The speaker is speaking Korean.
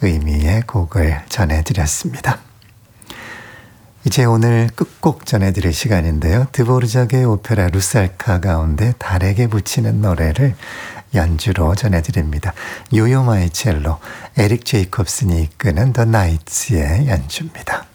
의미의 곡을 전해드렸습니다. 이제 오늘 끝곡 전해드릴 시간인데요. 드보르작의 오페라 루살카 가운데 달에게 붙이는 노래를 연주로 전해드립니다. 요요 마이첼로, 에릭 제이콥슨이 이끄는 더 나이츠의 연주입니다.